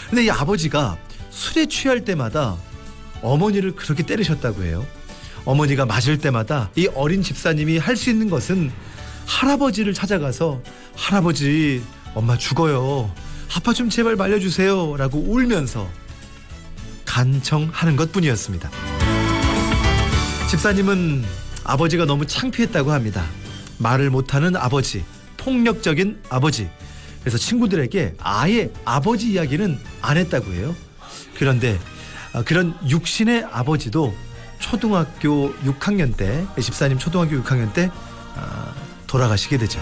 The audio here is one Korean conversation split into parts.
근데 이 아버지가 술에 취할 때마다 어머니를 그렇게 때리셨다고 해요. 어머니가 맞을 때마다 이 어린 집사님이 할 수 있는 것은 할아버지를 찾아가서 할아버지 엄마 죽어요. 아빠 좀 제발 말려주세요 라고 울면서 간청하는 것뿐이었습니다. 집사님은 아버지가 너무 창피했다고 합니다. 말을 못하는 아버지, 폭력적인 아버지. 그래서 친구들에게 아예 아버지 이야기는 안 했다고 해요. 그런데 그런 육신의 아버지도 초등학교 6학년 때, 집사님 초등학교 6학년 때 돌아가시게 되죠.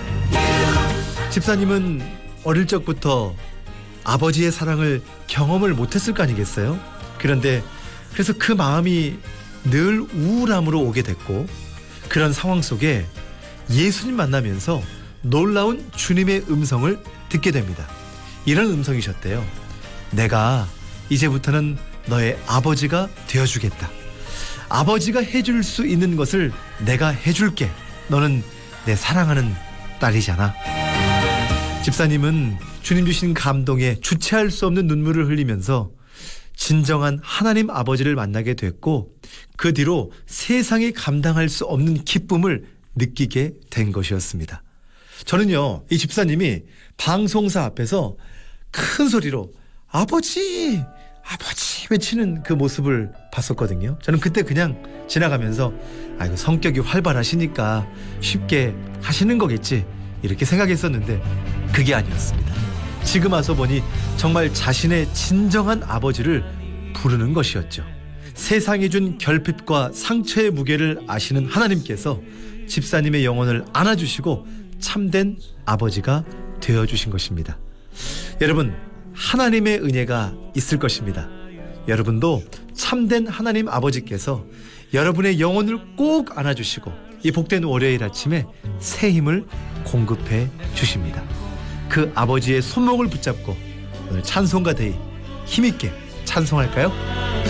집사님은 어릴 적부터 아버지의 사랑을 경험을 못했을 거 아니겠어요? 그래서 그 마음이 늘 우울함으로 오게 됐고, 그런 상황 속에 예수님 만나면서 놀라운 주님의 음성을 듣게 됩니다. 이런 음성이셨대요. 내가 이제부터는 너의 아버지가 되어주겠다. 아버지가 해줄 수 있는 것을 내가 해줄게. 너는 내 사랑하는 딸이잖아. 집사님은 주님 주신 감동에 주체할 수 없는 눈물을 흘리면서 진정한 하나님 아버지를 만나게 됐고, 그 뒤로 세상이 감당할 수 없는 기쁨을 느끼게 된 것이었습니다. 저는요, 이 집사님이 방송사 앞에서 큰 소리로 아버지! 아버지! 외치는 그 모습을 봤었거든요. 저는 그때 그냥 지나가면서 아이고 성격이 활발하시니까 쉽게 하시는 거겠지 이렇게 생각했었는데 그게 아니었습니다. 지금 와서 보니 정말 자신의 진정한 아버지를 부르는 것이었죠. 세상이 준 결핍과 상처의 무게를 아시는 하나님께서 집사님의 영혼을 안아주시고 참된 아버지가 되어주신 것입니다. 여러분, 하나님의 은혜가 있을 것입니다. 여러분도 참된 하나님 아버지께서 여러분의 영혼을 꼭 안아주시고 이 복된 월요일 아침에 새 힘을 공급해 주십니다. 그 아버지의 손목을 붙잡고 오늘 찬송가 데이 힘있게 찬송할까요?